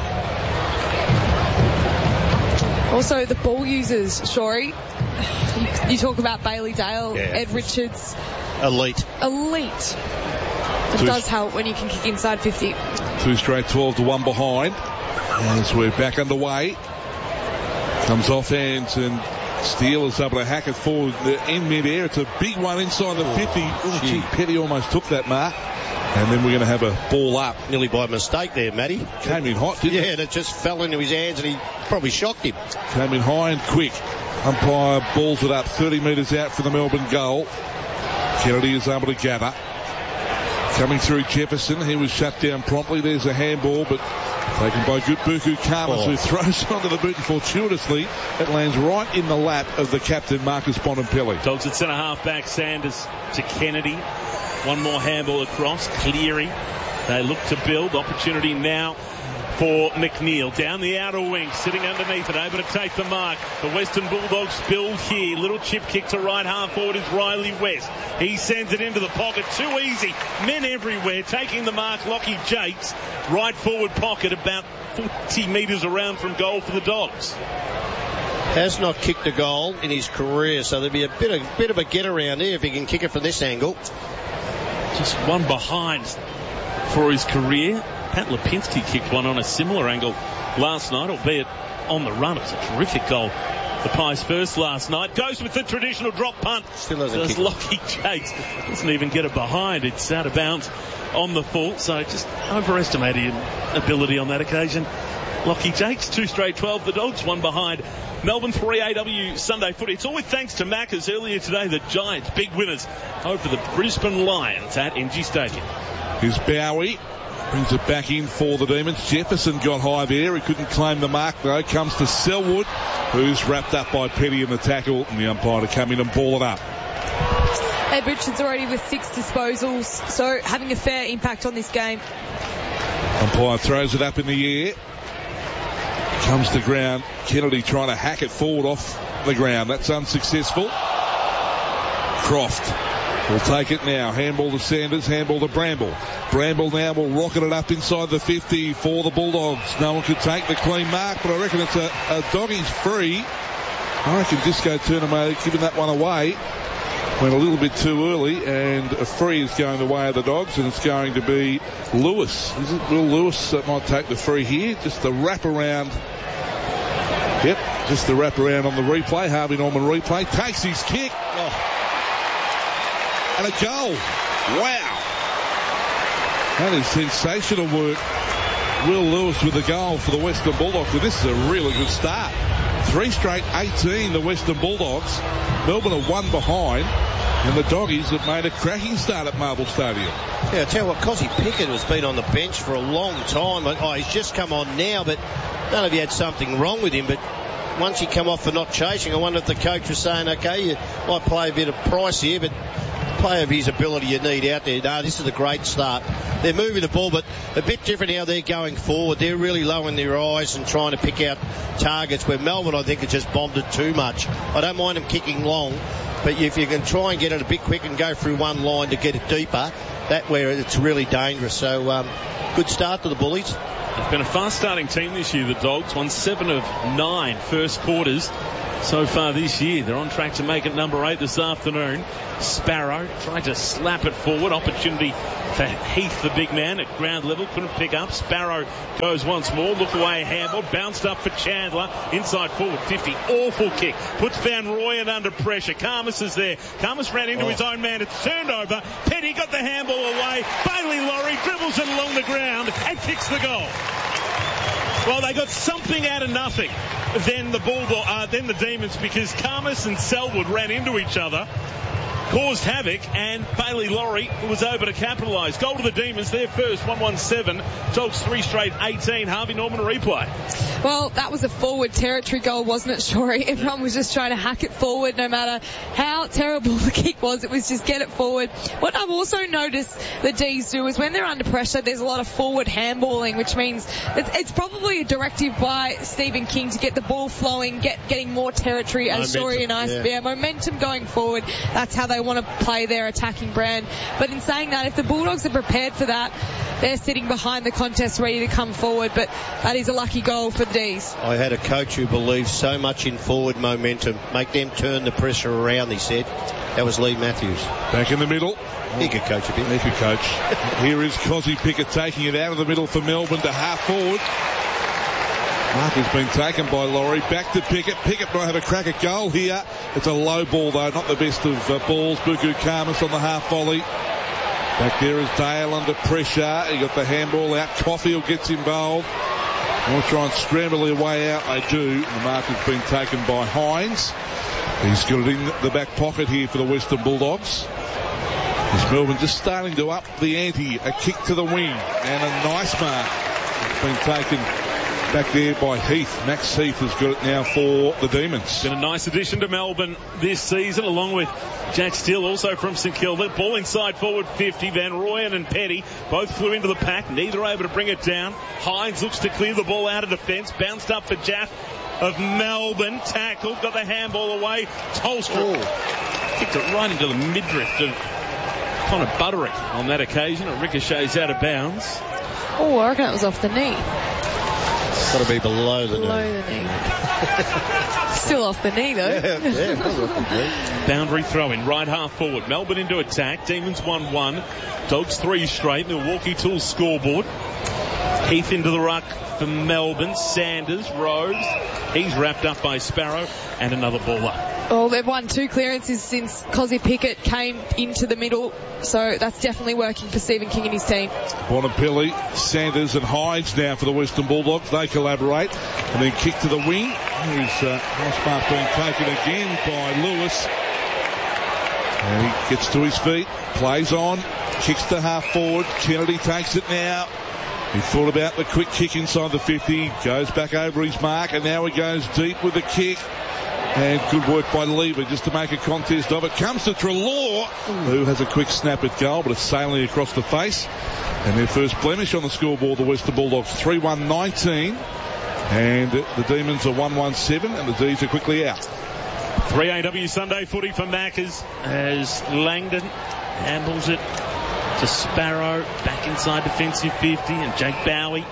Also, the ball users, Shorey. You talk about Bailey Dale, Ed Richards. Elite. It does help when you can kick inside 50. Two straight 12-1 behind. As we're back underway. Comes off hands and Steele is able to hack it forward in mid-air. It's a big one inside the 50. Gee, Petty almost took that mark. And then we're going to have a ball up. Nearly by mistake there, Matty. Came in hot, didn't it? Yeah, and it just fell into his hands and he probably shocked him. Came in high and quick. Umpire balls it up 30 metres out for the Melbourne goal. Kennedy is able to gather. Coming through Jefferson, he was shut down promptly. There's a handball, but taken by Buku Khamis, who throws onto the boot, and fortuitously it lands right in the lap of the captain, Marcus Bontempelli. Dogs at centre half back, Sanders to Kennedy. One more handball across, Cleary. They look to build. Opportunity now for McNeil. Down the outer wing, sitting underneath it, able to take the mark. The Western Bulldogs build here. Little chip kick to right half forward is Riley West. He sends it into the pocket. Too easy. Men everywhere. Taking the mark, Lockie Jakes. Right forward pocket, about 40 metres around from goal for the Dogs. Has not kicked a goal in his career, so there'll be a bit of a get around here if he can kick it from this angle. Just one behind for his career. Pat Lipinski kicked one on a similar angle last night, albeit on the run. It was a terrific goal. The Pies first last night. Goes with the traditional drop punt. Still doesn't kick. Lockie Jakes doesn't even get it behind. It's out of bounds on the full. So just overestimated ability on that occasion. Lockie Jakes, two straight 12. The Dogs, one behind. Melbourne 3AW Sunday Footy. It's all with thanks to Macca's. Earlier today, the Giants, big winners over the Brisbane Lions at NG Stadium. Here's Bowie. Brings it back in for the Demons. Jefferson got high there. He couldn't claim the mark though. Comes to Selwood, who's wrapped up by Petty in the tackle, and the umpire to come in and ball it up. Ed Richards already with 6 disposals, so having a fair impact on this game. Umpire throws it up in the air. Comes to ground. Kennedy trying to hack it forward off the ground. That's unsuccessful. Croft will take it now. Handball to Sanders. Handball to Bramble. Bramble now will rocket it up inside the 50 for the Bulldogs. No one could take the clean mark, but I reckon it's a Doggies free. I reckon Disco Turner giving that one away. Went a little bit too early, and a free is going the way of the Dogs, and it's going to be Lewis. Is it Will Lewis that might take the free here? Just the wrap around. Yep, just the wrap around on the replay. Harvey Norman replay. Takes his kick. And a goal. Wow. That is sensational work. Will Lewis with a goal for the Western Bulldogs. And this is a really good start. 3 straight 18, the Western Bulldogs. Melbourne are 1 behind. And the Doggies have made a cracking start at Marvel Stadium. Yeah, I tell you what, Cozzy Pickett has been on the bench for a long time. Oh, he's just come on now, but I don't know if he had something wrong with him, but once he come off for not chasing, I wonder if the coach was saying, okay, you might play a bit of price here, but play of his ability you need out there. No, this is a great start. They're moving the ball, but a bit different how they're going forward. They're really lowering their eyes and trying to pick out targets, where Melbourne, I think, has just bombed it too much. I don't mind them kicking long, but if you can try and get it a bit quick and go through one line to get it deeper, that where it's really dangerous. So good start to the Bullies. It's been a fast-starting team this year, the Dogs. Won 7 of 9 first quarters so far this year. They're on track to make it number 8 this afternoon. Sparrow tried to slap it forward. Opportunity for Heath, the big man, at ground level. Couldn't pick up. Sparrow goes once more. Look away, handball. Bounced up for Chandler. Inside forward 50. Awful kick. Puts Van Rooyen under pressure. Karmas is there. Karmas ran into his own man. It's turned over. Petty got the handball away. Bailey Laurie dribbles it along the ground and kicks the goal. Well, they got something out of nothing. Then the Demons, because Karmas and Selwood ran into each other, caused havoc, and Bailey Laurie was able to capitalise. Goal to the Demons, their first, 117. Dogs 3 straight, 18. Harvey Norman replay. Well, that was a forward territory goal, wasn't it, Shory? Everyone was just trying to hack it forward, no matter how terrible the kick was. It was just get it forward. What I've also noticed the D's do is when they're under pressure, there's a lot of forward handballing, which means it's probably a directive by Stephen King to get the ball flowing, getting more territory, as Shory and I momentum going forward. That's how they want to play their attacking brand. But in saying that, if the Bulldogs are prepared for that, they're sitting behind the contest ready to come forward. But that is a lucky goal for the D's. I had a coach who believes so much in forward momentum. Make them turn the pressure around, he said. That was Lee Matthews. Back in the middle. He could coach a bit. He could coach. Here is Cozzy Pickett taking it out of the middle for Melbourne to half forward. Mark has been taken by Laurie. Back to Pickett. Pickett might have a crack at goal here. It's a low ball, though. Not the best of balls. Buku Karmas on the half volley. Back there is Dale under pressure. He got the handball out. Caulfield gets involved. Want to try and scramble their way out. They do. The mark has been taken by Hines. He's got it in the back pocket here for the Western Bulldogs. As Melbourne just starting to up the ante. A kick to the wing. And a nice mark. It's been taken back there by Heath. Max Heath has got it now for the Demons. Been a nice addition to Melbourne this season, along with Jack Steele, also from St Kilda. Ball inside forward 50. Van Rooyen and Petty both flew into the pack. Neither able to bring it down. Hines looks to clear the ball out of defence. Bounced up for Jaff of Melbourne. Tackled. Got the handball away. Tolstrup kicked it right into the midriff of Connor Butterick on that occasion. It ricochets out of bounds. Oh, I reckon it was off the knee. It's got to be below the knee. Still off the knee, though. Yeah. Boundary throw-in, right half forward. Melbourne into attack. Demons 1-1. Dogs 3 straight. Milwaukee Tools scoreboard. Heath into the ruck for Melbourne. Sanders, Rose. He's wrapped up by Sparrow. And another baller. Oh, they've won 2 clearances since Cozzy Pickett came into the middle. So that's definitely working for Stephen King and his team. Bonapelli, Sanders and Hines now for the Western Bulldogs. They collaborate. And then kick to the wing. Here's nice mark being taken again by Lewis. And he gets to his feet. Plays on. Kicks to half forward. Kennedy takes it now. He thought about the quick kick inside the 50. Goes back over his mark. And now he goes deep with the kick. And good work by Lever just to make a contest of it. Comes to Treloar, who has a quick snap at goal, but it's sailing across the face. And their first blemish on the scoreboard, the Western Bulldogs 3-1-19. And the Demons are 1-1-7, and the D's are quickly out. 3AW Sunday footy for Maccas as Langdon handles it to Sparrow. Back inside defensive 50, and Jake Bowie.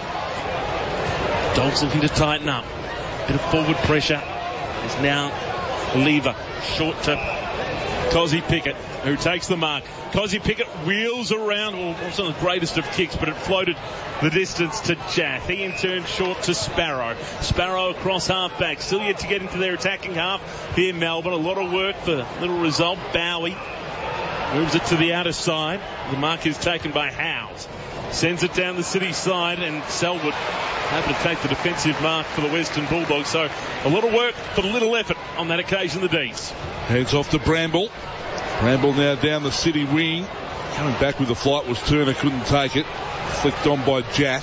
Dogs looking to tighten up. Bit of forward pressure. Is now Lever short to Cozzy Pickett, who takes the mark. Cozzy Pickett wheels around. Well, it's not the greatest of kicks, but it floated the distance to Jaff. He in turn short to Sparrow. Sparrow across half back. Still yet to get into their attacking half here, Melbourne. A lot of work for little result. Bowie moves it to the outer side. The mark is taken by Howes. Sends it down the city side, and Selwood able to take the defensive mark for the Western Bulldogs. So a lot of work for little effort on that occasion, the D's. Heads off to Bramble. Bramble now down the City wing. Coming back with the flight was Turner, couldn't take it. Flicked on by Jack.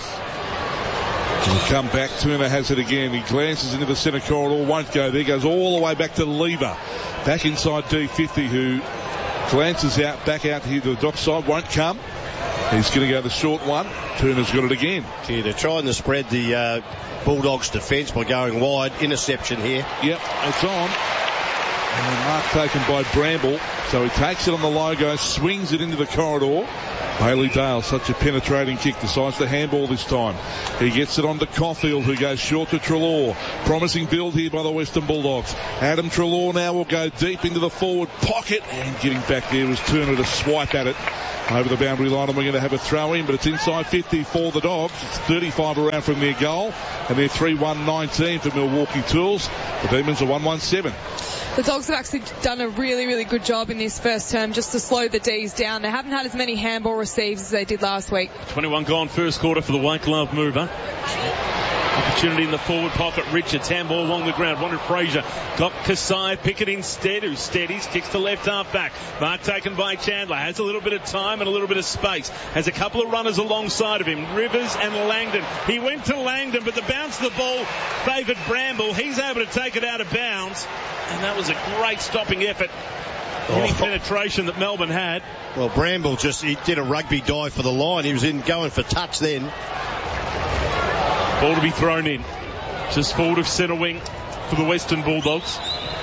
He'll come back. Turner has it again. He glances into the centre corridor. Won't go there. Goes all the way back to Lever. Back inside D50, who glances out, back out here to the dockside. Won't come. He's going to go the short one. Turner's got it again. Yeah, they're trying to spread the Bulldogs' defence by going wide. Interception here. Yep, it's on. And mark taken by Bramble. So he takes it on the logo, swings it into the corridor. Bailey Dale, such a penetrating kick, decides to handball this time. He gets it on to Caulfield, who goes short to Treloar. Promising build here by the Western Bulldogs. Adam Treloar now will go deep into the forward pocket, and getting back there was Turner to swipe at it over the boundary line, and we're going to have a throw in, but it's inside 50 for the Dogs. It's 35 around from their goal, and they're 3-1-19 for Milwaukee Tools. The Demons are 1-1-7. The Dogs have actually done a really, really good job in this first term just to slow the D's down. They haven't had as many handball receives as they did last week. 21 gone first quarter for the white glove mover. Opportunity in the forward pocket. Richards, handball along the ground. Wanted Fraser. Got Kasai Pickett instead, who steadies, kicks to left half back. Mark taken by Chandler. Has a little bit of time and a little bit of space. Has a couple of runners alongside of him. Rivers and Langdon. He went to Langdon, but the bounce of the ball favoured Bramble. He's able to take it out of bounds. And that was a great stopping effort. Any penetration that Melbourne had. Well, Bramble he did a rugby dive for the line. He was going for touch then. Ball to be thrown in. Just forward of centre wing for the Western Bulldogs.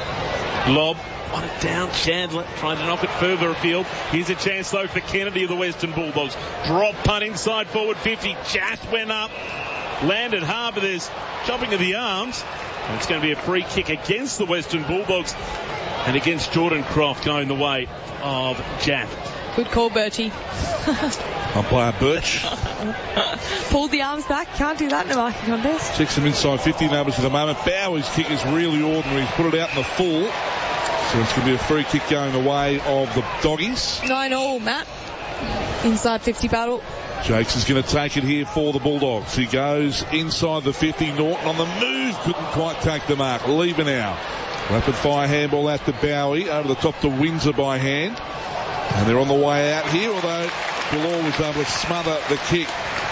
Lob. On it down. Chandler trying to knock it further afield. Here's a chance though for Kennedy of the Western Bulldogs. Drop punt inside forward 50. Just went up. Landed hard, but there's chopping of the arms. And it's going to be a free kick against the Western Bulldogs and against Jordan Croft, going the way of Jaff. Good call, Birchie. Umpire Birch. Pulled the arms back. Can't do that in a marking contest. Checks them inside 50 numbers at the moment. Bowers' kick is really ordinary. He's put it out in the full. So it's going to be a free kick going the way of the Doggies. 9-all, Matt. Inside 50 battle. Jakes is going to take it here for the Bulldogs. He goes inside the 50. Norton on the move. Couldn't quite take the mark. Lever now. Rapid fire handball out to Bowie. Over the top to Windsor by hand. And they're on the way out here, although Galore was able to smother the kick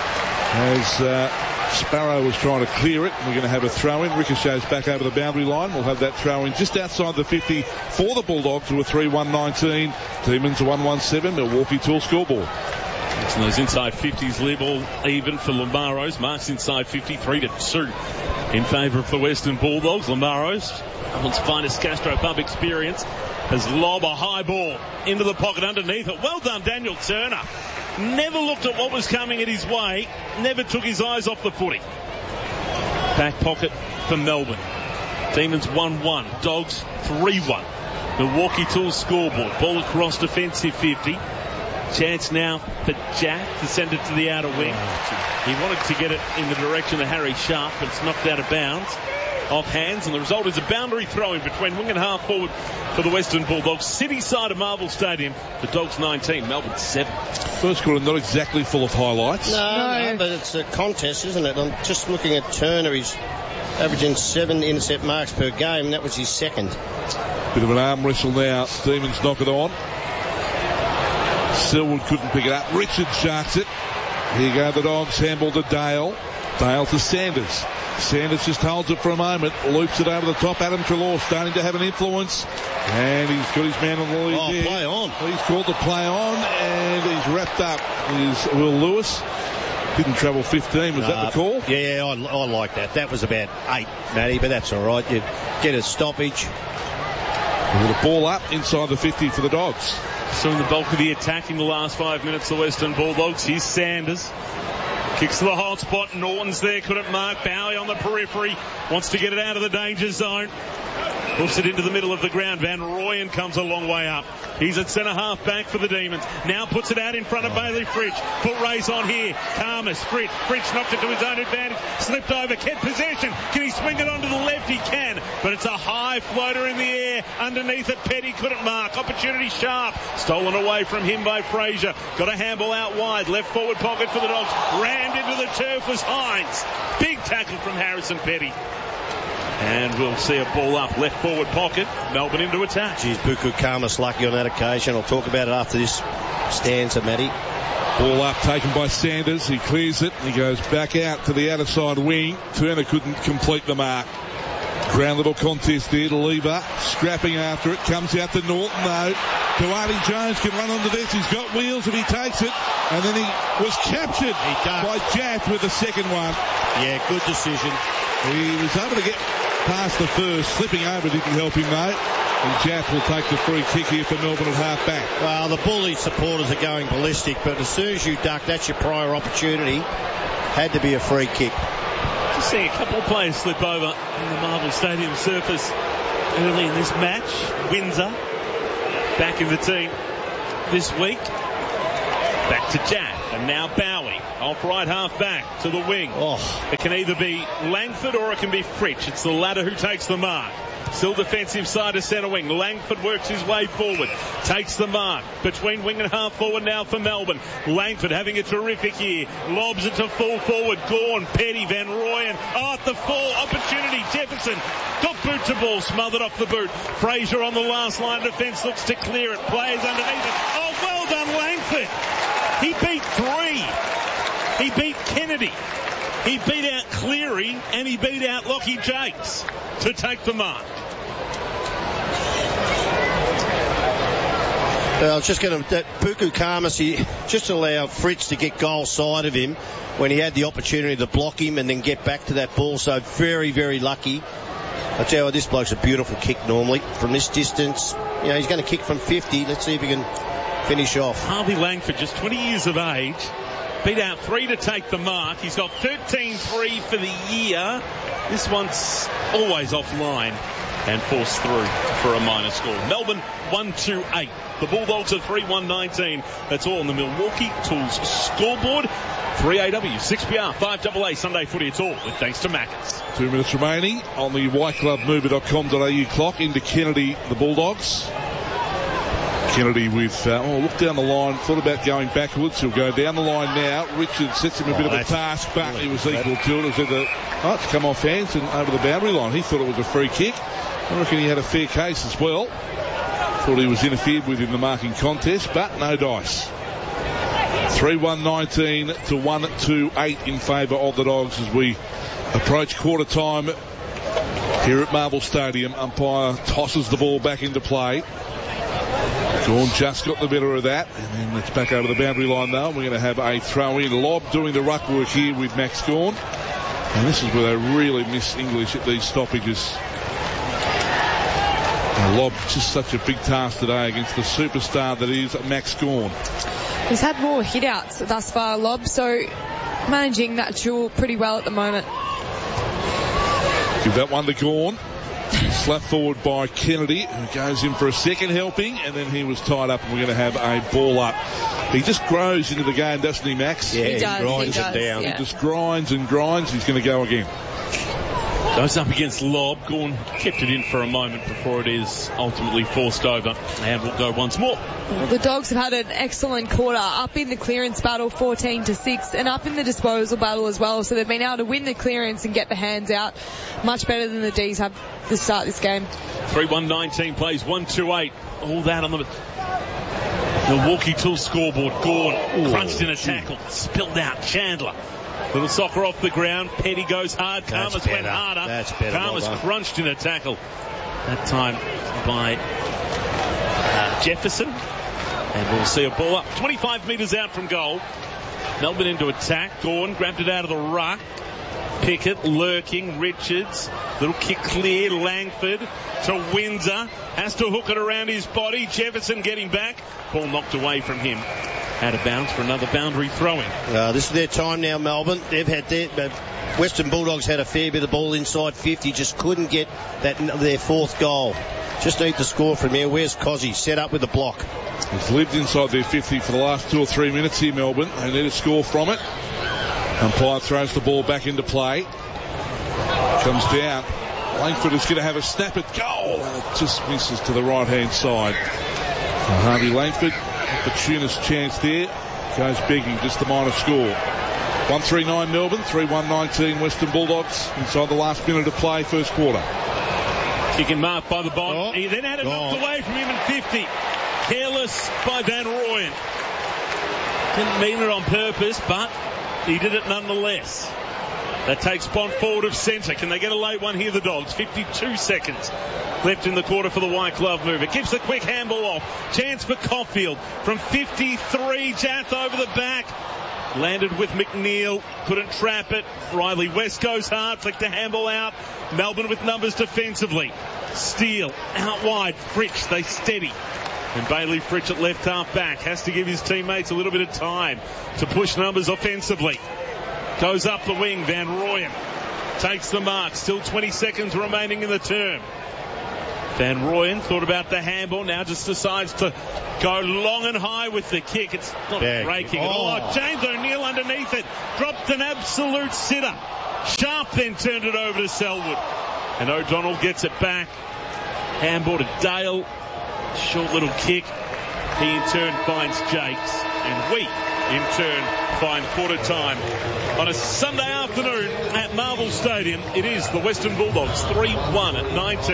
as Sparrow was trying to clear it. We're going to have a throw in. Ricochets back over the boundary line. We'll have that throw in just outside the 50 for the Bulldogs, who are 3-1-19. Demons are 1-1-7. Milwaukee Tool scoreboard. And those inside 50s leave all even for Lamaros. Marks inside 50, 3-2 in favour of the Western Bulldogs. Lamaros, Melbourne's finest Castro Pub experience, has lobbed a high ball into the pocket underneath it. Well done, Daniel Turner. Never looked at what was coming at his way. Never took his eyes off the footy. Back pocket for Melbourne. Demons 1-1. Dogs 3-1. Milwaukee Tools scoreboard. Ball across defensive 50. Chance now for Jack to send it to the outer wing. He wanted to get it in the direction of Harry Sharp, but it's knocked out of bounds. Off hands, and the result is a boundary throw in between wing and half forward for the Western Bulldogs. City side of Marvel Stadium. The Dogs 19, Melbourne 7. First quarter not exactly full of highlights. No, but it's a contest, isn't it? I'm just looking at Turner. He's averaging 7 intercept marks per game, and that was his second. Bit of an arm wrestle now. Demons knock it on. Selwood couldn't pick it up. Richard sharks it. Here go the Dogs. Handball to Dale. Dale to Sanders. Sanders just holds it for a moment, loops it over the top. Adam Treloar starting to have an influence, and he's got his man on the lead there. Play on. He's called to play on, and he's wrapped up. Is Will Lewis. Didn't travel 15. Was that the call? Yeah, I like that. That was about 8, Matty, but that's all right. You get a stoppage. With a ball up inside the 50 for the Dogs. So in the bulk of the attack in the last 5 minutes, the Western Bulldogs. Here's Sanders. Kicks to the hot spot. Norton's there. Couldn't mark. Bowie on the periphery. Wants to get it out of the danger zone. Hoofs it into the middle of the ground. Van Rooyen comes a long way up. He's at centre half back for the Demons. Now puts it out in front of Bailey Fritsch. Foot race on here. Karmas. Fritsch knocked it to his own advantage. Slipped over. Kept possession. Can he swing it onto the left? He can. But it's a high floater in the air. Underneath it, Petty couldn't mark. Opportunity Sharp. Stolen away from him by Fraser. Got a handball out wide. Left forward pocket for the Dogs. Rammed into the turf was Hines. Big tackle from Harrison Petty. And we'll see a ball up, left forward pocket. Melbourne into attack. Geez, Buku Khamis lucky on that occasion. I'll talk about it after this stanza, Matty. Ball up, taken by Sanders. He clears it. He goes back out to the outer side wing. Turner couldn't complete the mark. Ground little contest there to Lever. Scrapping after it. Comes out to Norton, though. Kawadi Jones can run onto this. He's got wheels if he takes it. And then he was captured by Jaff with the second one. Yeah, good decision. He was able to get past the first. Slipping over didn't help him, though. And Jaff will take the free kick here for Melbourne at half back. Well, the Bully supporters are going ballistic, but as soon as you duck, that's your prior opportunity. Had to be a free kick. Just seeing a couple of players slip over in the Marvel Stadium surface early in this match. Windsor back in the team this week. Back to Jack, and now Bowie off right half back to the wing. It can either be Langford or it can be Fritsch. It's the latter who takes the mark. Still defensive side of centre wing. Langford works his way forward. Takes the mark. Between wing and half forward now for Melbourne. Langford having a terrific year. Lobs it to full forward. Gawn, Petty, Van Rooyen. At the full opportunity. Jefferson got boot to ball. Smothered off the boot. Fraser on the last line of defence. Looks to clear it. Players underneath it. Oh, well done, Langford. He beat three. He beat Kennedy. He beat out Cleary and he beat out Lockie Jakes to take the mark. I was just going to, Buku Khamis, he just allowed Fritz to get goal side of him when he had the opportunity to block him and then get back to that ball. So very, very lucky. I tell you what, this bloke's a beautiful kick normally from this distance. You know, he's going to kick from 50. Let's see if he can finish off. Harvey Langford, just 20 years of age. Beat out three to take the mark. He's got 13-3 for the year. This one's always offline and forced through for a minor score. Melbourne 1-2-8. The Bulldogs are 3-1-19. That's all on the Milwaukee Tools scoreboard. 3AW, 6PR, 5AA Sunday Footy. It's all with thanks to Macca's. 2 minutes remaining on the whiteclubmover.com.au clock. Into Kennedy, the Bulldogs. Kennedy with, look down the line, thought about going backwards. He'll go down the line now. Richard sets him a bit of a task, but he was equal to it. It was either, it's come off hands and over the boundary line. He thought it was a free kick. I reckon he had a fair case as well. Thought he was interfered with in the marking contest, but no dice. 3-1-19 to 1-2-8 in favour of the Dogs as we approach quarter time here at Marvel Stadium. Umpire tosses the ball back into play. Gawn just got the better of that, and then it's back over the boundary line now. We're going to have a throw in. Lob doing the ruck work here with Max Gawn. And this is where they really miss English at these stoppages. Lob, just such a big task today against the superstar that is Max Gawn. He's had more hit-outs thus far, Lob, so managing that duel pretty well at the moment. Give that one to Gawn. Slapped forward by Kennedy, who goes in for a second helping, and then he was tied up, and we're going to have a ball up. He just grows into the game, doesn't he, Max? Yeah, he does, grinds it down. Yeah. He just grinds and grinds. He's going to go again. Goes up against Lob. Gawn kept it in for a moment before it is ultimately forced over, and will go once more. The Dogs have had an excellent quarter, up in the clearance battle 14-6, and up in the disposal battle as well, so they've been able to win the clearance and get the hands out much better than the D's have to start this game. 3-1-19 plays 1-2-8. All that on the Milwaukee Tools scoreboard. Gawn crunched in a tackle, spilled out. Chandler. Little soccer off the ground. Petty goes hard. Khamis went harder. That's better. Khamis crunched in a tackle. That time by Jefferson. And we'll see a ball up 25 metres out from goal. Melbourne into attack. Gawn grabbed it out of the ruck. Pickett lurking. Richards. Little kick clear. Langford to Windsor. Has to hook it around his body. Jefferson getting back. Ball knocked away from him. Out of bounds for another boundary throwing. This is their time now, Melbourne. They've had Western Bulldogs had a fair bit of ball inside 50, just couldn't get their fourth goal. Just need to score from here. Where's Cozzy? Set up with the block. He's lived inside their 50 for the last 2 or 3 minutes here, Melbourne. They need a score from it. Umpire throws the ball back into play. Comes down. Langford is going to have a snap at goal. And it just misses to the right-hand side. Harvey Langford, opportunist chance there. Goes begging, just the minor score. 139 Melbourne, 3-1-19 Western Bulldogs inside the last minute of play, first quarter. Kicking marked by the Bond. He then had it knocked away from him in 50. Careless by Van Rooyen. Didn't mean it on purpose, but he did it nonetheless. That takes Bond forward of centre. Can they get a late one here, the Dogs? 52 seconds left in the quarter for the white glove move. It gives the quick handball off. Chance for Caulfield from 53. Jath over the back. Landed with McNeil. Couldn't trap it. Riley West goes hard. Flicked the handball out. Melbourne with numbers defensively. Steele out wide. Fritsch, they steady. And Bailey Fritsch at left half back has to give his teammates a little bit of time to push numbers offensively. Goes up the wing. Van Rooyen takes the mark. Still 20 seconds remaining in the term. Van Rooyen thought about the handball. Now just decides to go long and high with the kick. It's not a great kick at all. James O'Neill underneath it. Dropped an absolute sitter. Sharp then turned it over to Selwood. And O'Donnell gets it back. Handball to Dale. Short little kick. He in turn finds Jakes. And we in turn find quarter time. On a Sunday afternoon at Marvel Stadium, it is the Western Bulldogs 3-1 at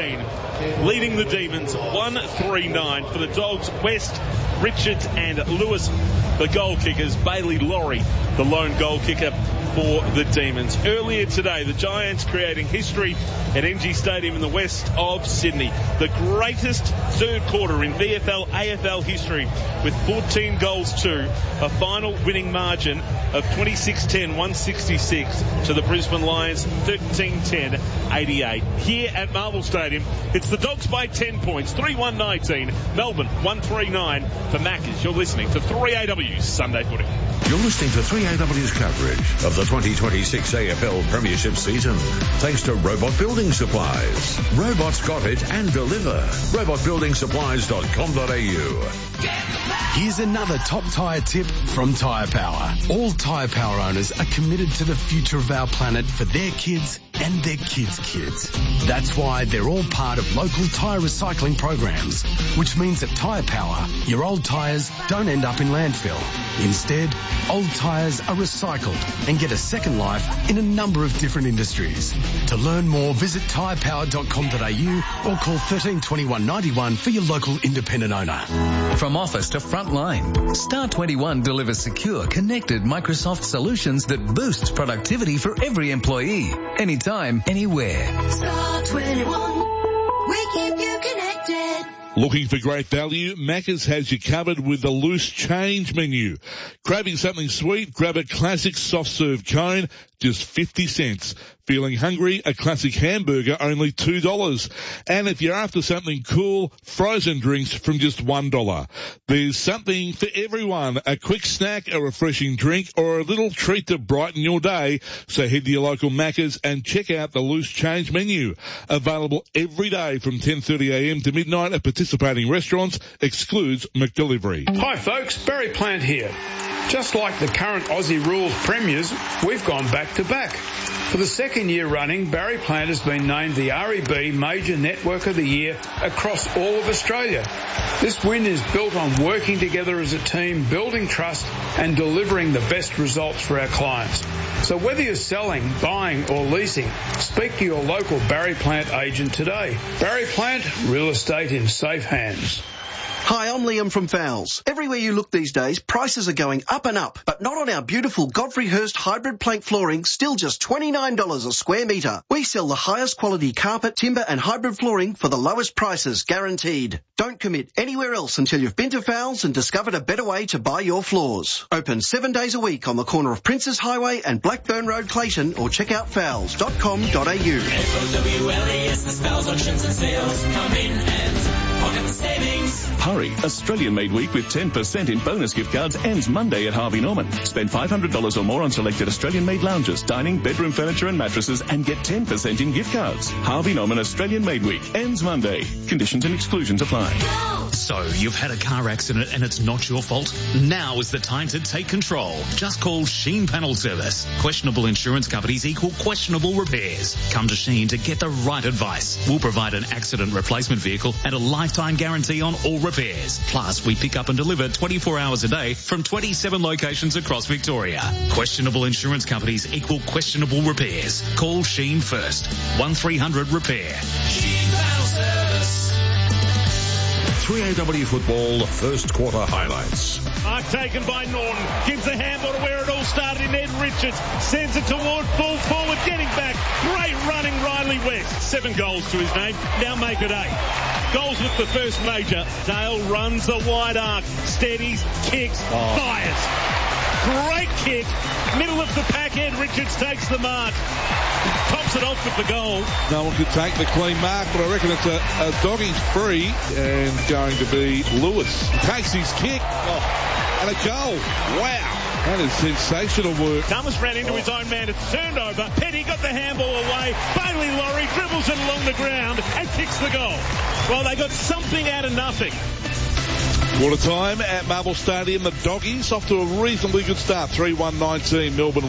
19, leading the Demons 1-3-9. For the Dogs, West, Richards and Lewis, the goal kickers. Bailey Laurie, the lone goal kicker for the Demons. Earlier today, the Giants creating history at MG Stadium in the west of Sydney. The greatest third quarter in VFL AFL history, with 14 goals to a final winning margin of 26-10, 166 to the Brisbane Lions 13-10, 88. Here at Marvel Stadium, it's the Dogs by 10 points, 3-1-19, Melbourne 1-3-9 for Maccas. You're listening to 3AW's Sunday Footy. You're listening to 3AW's coverage of the 2026 AFL Premiership season, thanks to Robot Building Supplies. Robots got it and deliver. RobotBuildingSupplies.com.au. Here's another top tyre tip from Tyre Power. All Tyre Power owners are committed to the future of our planet for their kids and their kids' kids. That's why they're all part of local tyre recycling programs, which means at Tyre Power, your old tyres don't end up in landfill. Instead, old tyres are recycled and get a second life in a number of different industries. To learn more, visit tyrepower.com.au or call 13 21 91 for your local independent owner. From office to frontline, Star 21 delivers secure, connected Microsoft solutions that boosts productivity for every employee, anytime, anywhere. Star 21, we keep you connected. Looking for great value? Macca's has you covered with the loose change menu. Craving something sweet? Grab a classic soft serve cone, just 50 cents. Feeling hungry? A classic hamburger, only $2. And if you're after something cool, frozen drinks from just $1. There's something for everyone. A quick snack, a refreshing drink, or a little treat to brighten your day. So head to your local Macca's and check out the loose change menu. Available every day from 10:30am to midnight at participating restaurants. Excludes McDelivery. Hi folks, Barry Plant here. Just like the current Aussie rules premiers, we've gone back to back. For the second year running, Barry Plant has been named the REB Major Network of the Year across all of Australia. This win is built on working together as a team, building trust and delivering the best results for our clients. So whether you're selling, buying or leasing, speak to your local Barry Plant agent today. Barry Plant, real estate in safe hands. Hi, I'm Liam from Fowles. Everywhere you look these days, prices are going up and up, but not on our beautiful Godfrey Hirst hybrid plank flooring, still just $29 a square metre. We sell the highest quality carpet, timber and hybrid flooring for the lowest prices, guaranteed. Don't commit anywhere else until you've been to Fowles and discovered a better way to buy your floors. Open 7 days a week on the corner of Princes Highway and Blackburn Road, Clayton, or check out fowles.com.au. FOWLES, the Fowles Auctions and Sales. Come in and pocket the savings. Hurry! Australian Made Week with 10% in bonus gift cards ends Monday at Harvey Norman. Spend $500 or more on selected Australian Made lounges, dining, bedroom furniture and mattresses and get 10% in gift cards. Harvey Norman Australian Made Week ends Monday. Conditions and exclusions apply. So, you've had a car accident and it's not your fault? Now is the time to take control. Just call Sheen Panel Service. Questionable insurance companies equal questionable repairs. Come to Sheen to get the right advice. We'll provide an accident replacement vehicle and a lifetime guarantee on all repairs. Plus, we pick up and deliver 24 hours a day from 27 locations across Victoria. Questionable insurance companies equal questionable repairs. Call Sheen first. 1300 Repair. Sheen Panel Service. 3AW Football first quarter highlights. Mark taken by Norton. Gives the handball to where it all started in Ed Richards. Sends it toward full forward. Getting back. Great running Riley West. 7 goals to his name. Now make it 8. Goals with the first major. Dale runs the wide arc. Steadies. Kicks. Fires. Great kick. Middle of the pack. Ed Richards takes the mark. Tops it off with the goal. No one could take the clean mark, but I reckon it's a doggy's free and going to be Lewis. Takes his kick and a goal. Wow. That is sensational work. Thomas ran into his own man. It's turned over. Petty got the handball away. Bailey Laurie dribbles it along the ground and kicks the goal. Well, they got something out of nothing. Quarter time at Marvel Stadium. The Doggies off to a reasonably good start. 3-1-19. Melbourne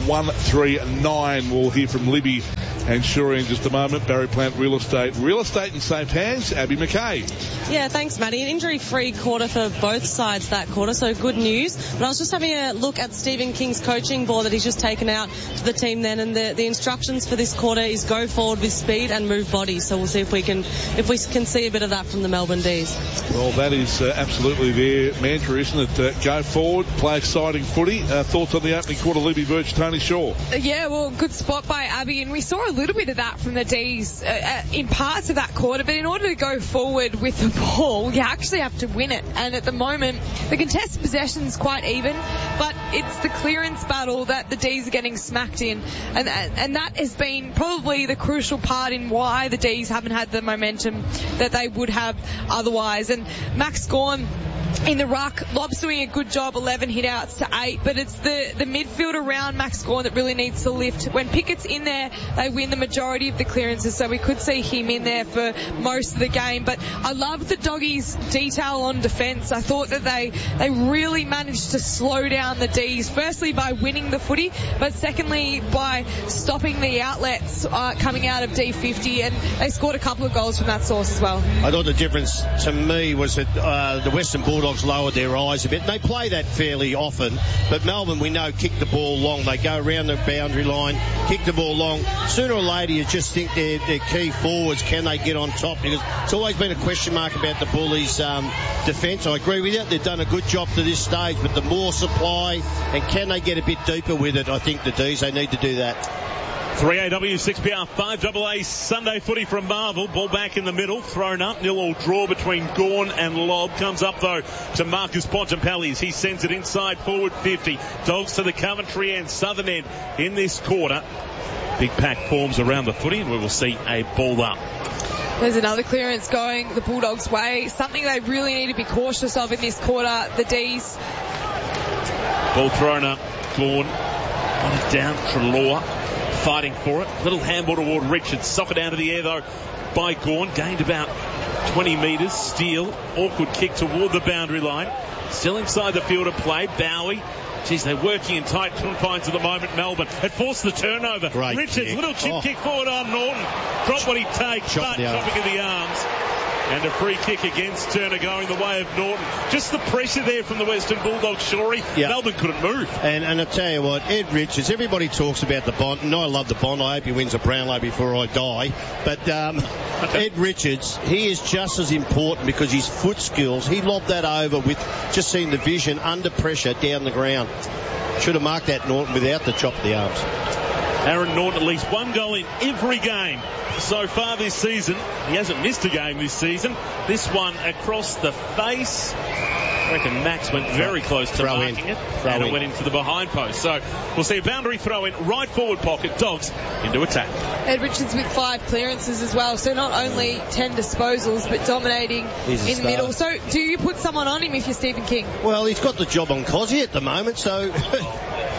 1-3-9. We'll hear from Libby and Shuri in just a moment. Barry Plant Real Estate. Real estate in safe hands. Abby McKay. Yeah, thanks, Matty. An injury-free quarter for both sides that quarter, so good news. But I was just having a look at Stephen King's coaching board that he's just taken out to the team then, and the instructions for this quarter is go forward with speed and move body. So we'll see if we can see a bit of that from the Melbourne D's. Well, that is absolutely their mantra, isn't it? Go forward, play exciting footy. Thoughts on the opening quarter, Libby Birch, Tony Shaw? Yeah, well, good spot by Abby, and we saw a little bit of that from the D's in parts of that quarter, but in order to go forward with the ball, you actually have to win it. And at the moment, the contested possession's quite even, but it's the clearance battle that the D's are getting smacked in, and that has been probably the crucial part in why the D's haven't had the momentum that they would have otherwise. And Max Gawn in the ruck, Lob's doing a good job, 11 hit-outs to 8, but it's the midfield around Max Gawn that really needs to lift. When Pickett's in there, they win the majority of the clearances, so we could see him in there for most of the game. But I love the Doggies' detail on defence. I thought that they really managed to slow down the D's, firstly by winning the footy, but secondly by stopping the outlets coming out of D50, and they scored a couple of goals from that source as well. I thought the difference to me was that the Western Bulldogs lowered their eyes a bit. They play that fairly often, but Melbourne, we know, kick the ball long. They go around the boundary line, kick the ball long. Sooner or later, you just think their key forwards, can they get on top? Because it's always been a question mark about the Bullies' defence. I agree with you. They've done a good job to this stage, but the more supply, and can they get a bit deeper with it? I think the D's, they need to do that. 3AW, 6PR, 5AA Sunday footy from Marvel. Ball back in the middle, thrown up. 0-all draw between Gawn and Lobb. Comes up, though, to Marcus Bontempelli. He sends it inside forward 50. Dogs to the Coventry end, southern end in this quarter. Big pack forms around the footy, and we will see a ball up. There's another clearance going the Bulldogs' way. Something they really need to be cautious of in this quarter, the D's. Ball thrown up. Gawn on it down. Treloar fighting for it. Little handball toward Richards. Socket down to the air, though, by Gawn. Gained about 20 metres. Steele. Awkward kick toward the boundary line. Still inside the field of play. Bowie. Geez, they're working in tight confines at the moment, Melbourne. It forced the turnover. Great Richards, kick. Little chip kick forward on Norton. Drop what he takes, but chopping of the arms. And a free kick against Turner going the way of Norton. Just the pressure there from the Western Bulldogs, Shorey. Yeah. Melbourne couldn't move. And I tell you what, Ed Richards, everybody talks about the Bond, and I love the Bond. I hope he wins a Brownlow before I die. But Ed Richards, he is just as important because his foot skills, he lobbed that over with just seeing the vision under pressure down the ground. Should have marked that, Norton, without the chop of the arms. Aaron Norton, at least one goal in every game so far this season. He hasn't missed a game this season. This one across the face. I reckon Max went very close to marking it, and it went into the behind post. So we'll see a boundary throw in, right forward pocket, Dogs into attack. Ed Richards with 5 clearances as well, so not only 10 disposals, but dominating in the middle. So do you put someone on him if you're Stephen King? Well, he's got the job on Cozzy at the moment, so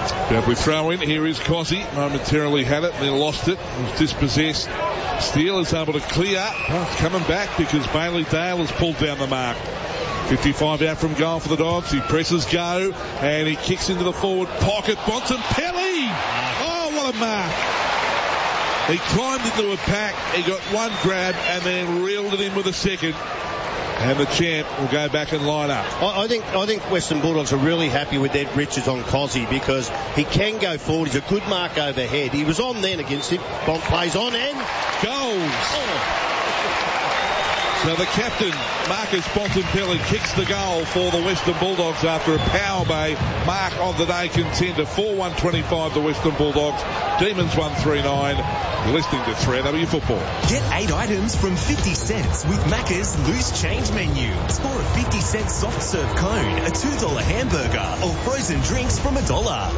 Lovely throw in. Here is Cozzy. Momentarily had it, then lost it. Was dispossessed. Steele is able to clear. Coming back because Bailey Dale has pulled down the mark. 55 out from goal for the Dogs. He presses go and he kicks into the forward pocket. Bontempelli! Oh, what a mark! He climbed into a pack. He got one grab and then reeled it in with a second. And the champ will go back and line up. I think Western Bulldogs are really happy with Ed Richards on Cozzy because he can go forward. He's a good mark overhead. He was on then against him. Bont plays on and goals. Oh. So the captain, Marcus Bontempelli, kicks the goal for the Western Bulldogs after a Power Bay mark of the day contender. 4-1-25 the Western Bulldogs. Demons 139. You're listening to 3AW Football. Get 8 items from 50 cents with Macca's Loose Change menu. Score a 50-cent soft serve cone, a $2 hamburger, or frozen drinks from $1.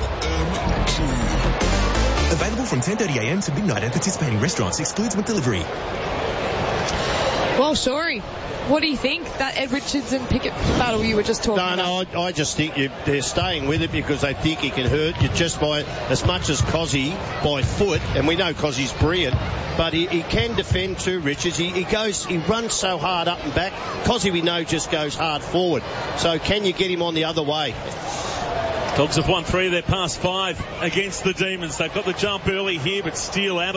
Available from 10:30am to midnight at participating restaurants. Excludes with delivery. Well, sorry. What do you think, that Ed Richards and Pickett battle you were just talking about? No, I just think they're staying with it because they think he can hurt you just by as much as Cozzy by foot, and we know Cozzy's brilliant, but he can defend too, Richards. He runs so hard up and back. Cozzy, we know, just goes hard forward. So can you get him on the other way? Dogs have won 3 of their past 5 against the Demons. They've got the jump early here, but Steele out